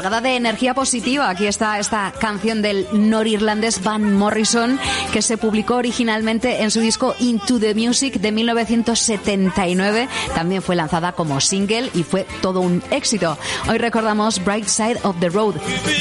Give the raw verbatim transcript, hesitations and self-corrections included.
cargada de energía positiva. Aquí está esta canción del norirlandés Van Morrison, que se publicó originalmente en su disco Into the Music de mil novecientos setenta y nueve. También fue lanzada como single y fue todo un éxito. Hoy recordamos Bright Side of the Road.